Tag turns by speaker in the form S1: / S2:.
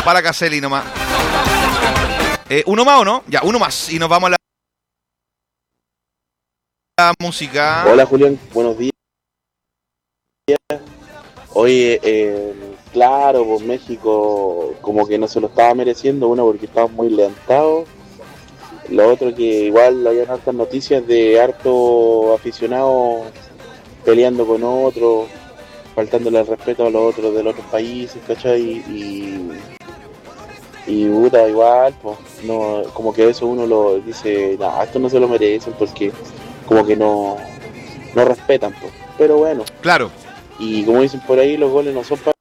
S1: para Caselli nomás. ¿Uno más o no? Ya, uno más. Y nos vamos a la música.
S2: Hola Julián, buenos días. Oye, claro, pues México como que no se lo estaba mereciendo, uno porque estaba muy levantado, lo otro que igual habían hartas noticias de harto aficionados peleando con otros, faltándole el respeto a los otros de los otros países, ¿cachai? Y puta, igual, pues, no, como que eso uno lo dice, nah, esto no se lo merecen porque como que no respetan, pues. Pero bueno,
S1: Claro.
S2: y como dicen por ahí, los goles no son para